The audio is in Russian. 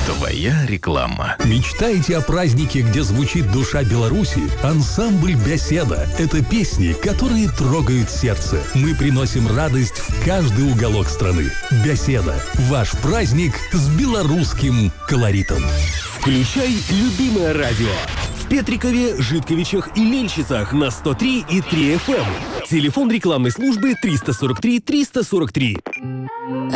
Твоя реклама. Мечтаете о празднике, где звучит душа Беларуси? Ансамбль «Беседа» — это песни, которые трогают сердце. Мы приносим радость в каждый уголок страны. «Беседа» — ваш праздник с белорусским колоритом. Включай любимое радио. В Петрикове, Житковичах и Мельщицах на 103,3 FM. Телефон рекламной службы 343 343.